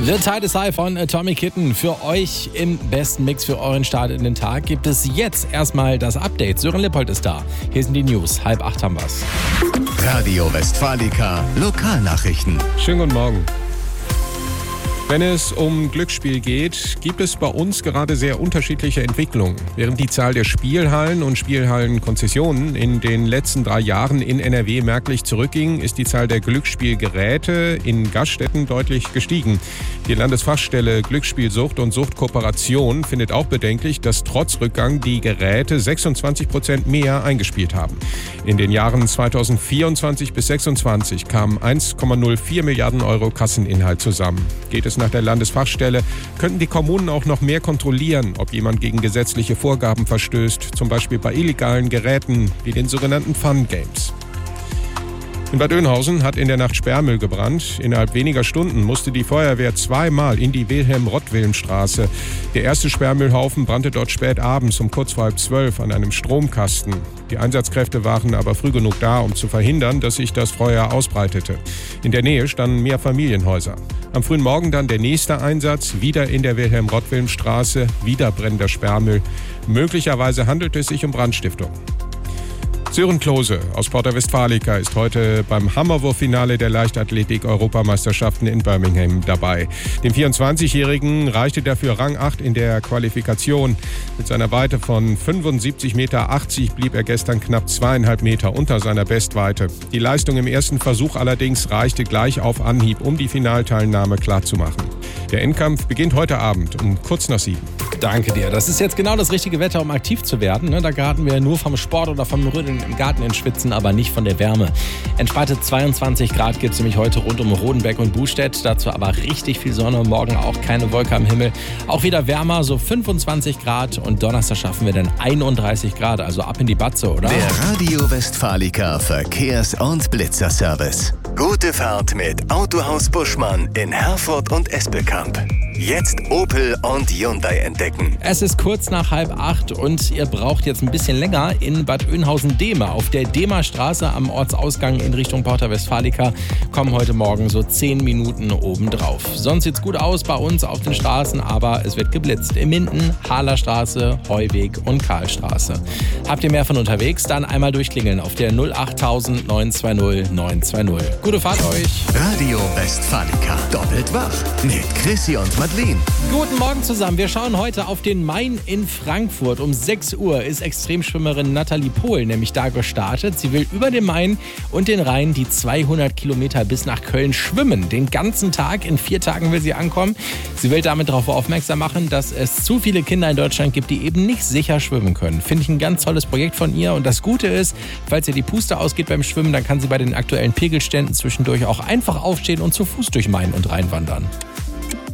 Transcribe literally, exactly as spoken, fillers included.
The Tide is High von Tommy Kitten. Für euch im besten Mix für euren Start in den Tag gibt es jetzt erstmal das Update. Sören Lippold ist da. Hier sind die News. Halb acht haben wir's. Radio Westfalica Lokalnachrichten. Schönen guten Morgen. Wenn es um Glücksspiel geht, gibt es bei uns gerade sehr unterschiedliche Entwicklungen. Während die Zahl der Spielhallen und Spielhallenkonzessionen in den letzten drei Jahren in N R W merklich zurückging, ist die Zahl der Glücksspielgeräte in Gaststätten deutlich gestiegen. Die Landesfachstelle Glücksspielsucht und Suchtkooperation findet auch bedenklich, dass trotz Rückgang die Geräte sechsundzwanzig Prozent mehr eingespielt haben. In den Jahren zweitausendvierundzwanzig bis zweitausendsechsundzwanzig kamen eins Komma null vier Milliarden Euro Kasseninhalt zusammen. Geht es nach der Landesfachstelle, könnten die Kommunen auch noch mehr kontrollieren, ob jemand gegen gesetzliche Vorgaben verstößt, zum Beispiel bei illegalen Geräten wie den sogenannten Fun Games. In Bad Oeynhausen hat in der Nacht Sperrmüll gebrannt. Innerhalb weniger Stunden musste die Feuerwehr zweimal in die Wilhelm-Rottwillen-Straße. Der erste Sperrmüllhaufen brannte dort spät abends um kurz vor halb zwölf an einem Stromkasten. Die Einsatzkräfte waren aber früh genug da, um zu verhindern, dass sich das Feuer ausbreitete. In der Nähe standen mehr Familienhäuser. Am frühen Morgen dann der nächste Einsatz, wieder in der Wilhelm-Rottwillen-Straße, wieder brennender Sperrmüll. Möglicherweise handelt es sich um Brandstiftung. Sören Klose aus Porta Westfalica ist heute beim Hammerwurffinale der Leichtathletik-Europameisterschaften in Birmingham dabei. Dem vierundzwanzigjährigen reichte dafür Rang acht in der Qualifikation. Mit seiner Weite von fünfundsiebzig Komma achtzig Meter blieb er gestern knapp zweieinhalb Meter unter seiner Bestweite. Die Leistung im ersten Versuch allerdings reichte gleich auf Anhieb, um die Finalteilnahme klarzumachen. Der Endkampf beginnt heute Abend um kurz nach sieben. Danke dir. Das ist jetzt genau das richtige Wetter, um aktiv zu werden. Da geraten wir nur vom Sport oder vom Rödeln im Garten ins Schwitzen, aber nicht von der Wärme. Entspannte zweiundzwanzig Grad gibt es nämlich heute rund um Rodenbeck und Bustedt. Dazu aber richtig viel Sonne. Morgen auch keine Wolke am Himmel. Auch wieder wärmer, so fünfundzwanzig Grad. Und Donnerstag schaffen wir dann einunddreißig Grad. Also ab in die Batze, oder? Der Radio Westfalica Verkehrs- und Blitzerservice. Gute Fahrt mit Autohaus Buschmann in Herford und Espelkamp. Jetzt Opel und Hyundai entdecken. Es ist kurz nach halb acht und ihr braucht jetzt ein bisschen länger in Bad Oeynhausen-Dehmer. Auf der Dehmerstraße am Ortsausgang in Richtung Porta Westfalica kommen heute Morgen so zehn Minuten obendrauf. Sonst sieht's gut aus bei uns auf den Straßen, aber es wird geblitzt. In Minden, Hahlerstraße, Heuweg und Karlstraße. Habt ihr mehr von unterwegs? Dann einmal durchklingeln auf der null achttausend neun zwei null neun zwei null. Gute Fahrt euch! Radio Westfalica. Doppelt wach mit Chrissy und Madeleine. Guten Morgen zusammen. Wir schauen heute auf den Main in Frankfurt. Um sechs Uhr ist Extremschwimmerin Nathalie Pohl nämlich da gestartet. Sie will über den Main und den Rhein die zweihundert Kilometer bis nach Köln schwimmen. Den ganzen Tag, in vier Tagen will sie ankommen. Sie will damit darauf aufmerksam machen, dass es zu viele Kinder in Deutschland gibt, die eben nicht sicher schwimmen können. Finde ich ein ganz tolles Projekt von ihr. Und das Gute ist, falls ihr die Puste ausgeht beim Schwimmen, dann kann sie bei den aktuellen Pegelständen zwischendurch auch einfach aufstehen und zu Fuß durch Main und Rhein wandern.